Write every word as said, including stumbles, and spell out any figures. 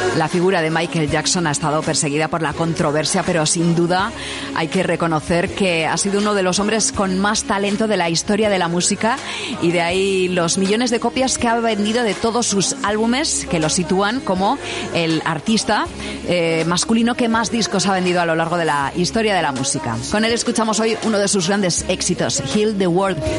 La figura de Michael Jackson ha estado perseguida por la controversia, pero sin duda hay que reconocer que ha sido uno de los hombres con más talento de la historia de la música, y de ahí los millones de copias que ha vendido de todos sus álbumes, que lo sitúan como el artista eh, masculino que más discos ha vendido a lo largo de la historia de la música. Con él escuchamos hoy uno de sus grandes éxitos, Heal the World.